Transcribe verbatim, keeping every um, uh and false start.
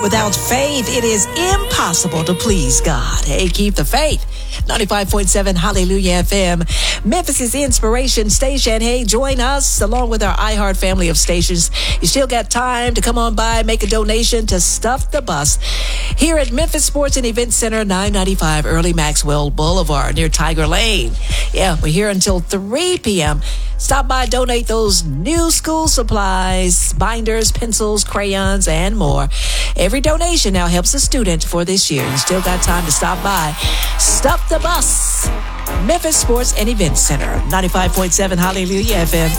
Without faith, it is impossible to please God. Hey, keep the faith. ninety-five point seven Hallelujah F M, Memphis' inspiration station. Hey, join us along with our iHeart family of stations. You still got time to come on by, make a donation to Stuff the Bus here at Memphis Sports and Event Center, nine ninety-five Early Maxwell Boulevard near Tiger Lane. Yeah, we're here until three p.m. Stop by, donate those new school supplies, binders, pencils, crayons, and more. Every donation now helps a student for this year. You still got time to stop by. Stuff the Bus, Memphis Sports and Event Center, ninety-five point seven Hallelujah F M.